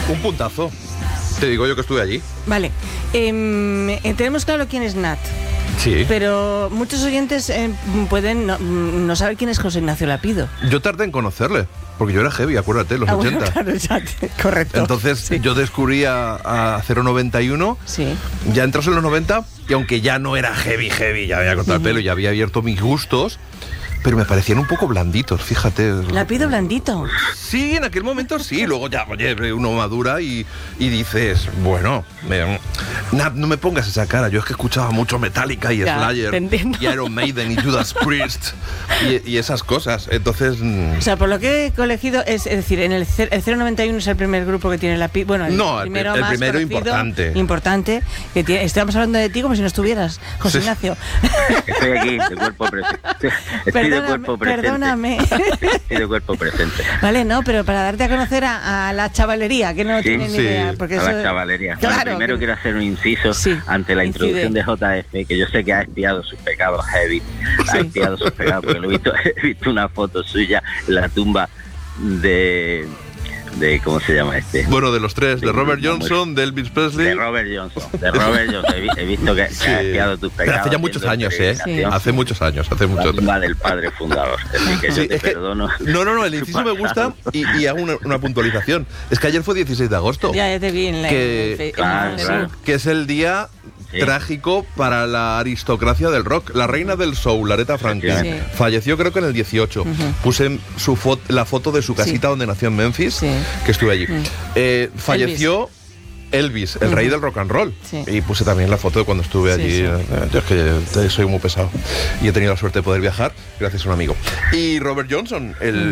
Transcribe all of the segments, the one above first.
Un puntazo. Te digo yo que estuve allí. Vale. Tenemos claro quién es Nat. Sí. Pero muchos oyentes pueden no saber quién es José Ignacio Lapido. Yo tardé en conocerle, porque yo era heavy, acuérdate, los 80. Bueno, claro, ya, correcto. Entonces Sí. yo descubrí a 091, Sí. ya entras en los 90, y aunque ya no era heavy, ya había cortado el pelo, ya había abierto mis gustos, pero me parecían un poco blanditos, fíjate. Lapido blandito. Sí, en aquel momento sí, luego ya, oye, uno madura y dices, bueno, Nat, no me pongas esa cara, yo es que escuchaba mucho Metallica y Ya, Slayer te entiendo. y Iron Maiden y Judas Priest y esas cosas, entonces... O sea, por lo que he colegido, es decir, en el 091 es el primer grupo que tiene Lapido. Bueno, No, el primero más primero conocido, importante, que tiene, estamos hablando de ti como si no estuvieras, José Sí. Ignacio. Estoy aquí, de cuerpo presente. Estoy de cuerpo presente. Perdóname. Estoy de cuerpo presente. Vale, no, pero para darte a conocer a la chavalería, que no Sí, tiene ni sí, idea. Porque A eso, la chavalería. Claro, Bueno, primero quiero hacer un inciso Sí, ante la incide. introducción de JF, que yo sé que ha expiado sus pecados heavy. Ha expiado sus pecados, porque lo he visto una foto suya en la tumba de ¿cómo se llama este? Bueno, de los tres, de Sí, Robert no, Johnson, de Elvis Presley... De Robert Johnson. He visto que Sí. ha expiado tus Pero pecados. hace ya muchos haciendo años, peregrinación. Hace muchos años, La tumba del padre fundador. Así que Sí, yo te es que- perdono. No, el inciso me gusta y hago una puntualización. Es que ayer fue 16 de agosto, ya te vi en la... Claro, claro. que es el día Sí. trágico para la aristocracia del rock. La reina del soul, Aretha Franklin, Sí. falleció creo que en el 18. Puse la foto de su casita donde nació en Memphis, Sí. que estuve allí. Falleció Elvis, el rey del rock and roll. Sí. Y puse también la foto de cuando estuve Sí, allí. sí. Yo es que soy muy pesado. Y he tenido la suerte de poder viajar gracias a un amigo. Y Robert Johnson,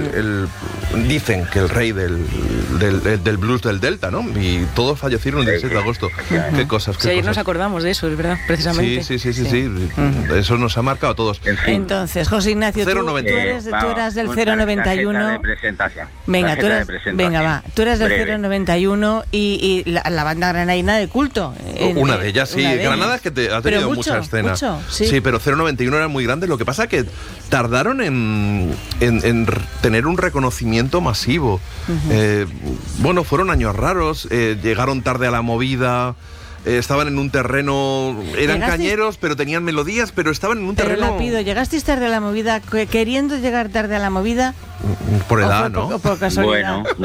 dicen que el rey del blues del Delta, ¿no? Y todos fallecieron el 16 de agosto. Qué cosas, qué Sí, ayer nos cosas. acordamos de eso, es verdad, precisamente. Sí. Eso nos ha marcado a todos. En fin. Entonces, José Ignacio, tú 091. tú eras del Vamos, tarjeta 091. de presentación. Venga, tú Tarjeta de eres, presentación. venga, va. Tú eres del Breve. 091 y la banda granaína de culto. Una de ellas, sí. Una de Granada ellas. es que ha Pero tenido mucho, mucha escena. mucho, sí. Pero 091 era muy grande. Lo que pasa que tardaron en tener un reconocimiento masivo. Bueno, fueron años raros. Llegaron tarde a la movida. Estaban en un terreno... Eran ¿Llegasteis? cañeros, pero tenían melodías, pero estaban en un Pero terreno... Lapido, ¿llegasteis tarde a la movida, queriendo llegar tarde a la movida? Por ¿O edad, fue ¿no? por casualidad? Bueno,